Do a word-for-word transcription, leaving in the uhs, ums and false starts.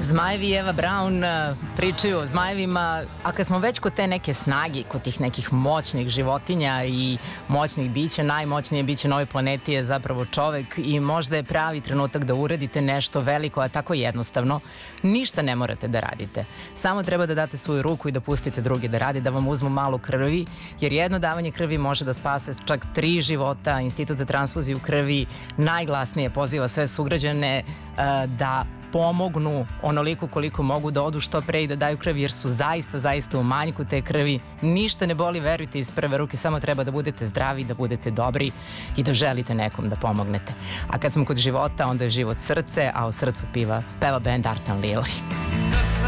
Zmajevi i Eva Braun pričaju o zmajevima, a kad smo već kod te neke snage, kod tih nekih moćnih životinja i moćnih bića, najmoćnije biće na ovoj planeti je zapravo čovek i možda je pravi trenutak da uradite nešto veliko, a tako jednostavno. Ništa ne morate da radite. Samo treba da date svoju ruku i da pustite druge da radi, da vam uzmu malo krvi, jer jedno davanje krvi može da spase čak tri života. Institut za transfuziju krvi najglasnije poziva sve sugrađane uh, da pomognu onoliko koliko mogu, da odu što pre i da daju krv, jer su zaista, zaista u manjku te krvi. Ništa ne boli, verujte, iz prve ruke, samo treba da budete zdravi, da budete dobri i da želite nekom da pomognete. A kad smo kod života, onda je život srce, a u srcu piva, peva band Artan Lili.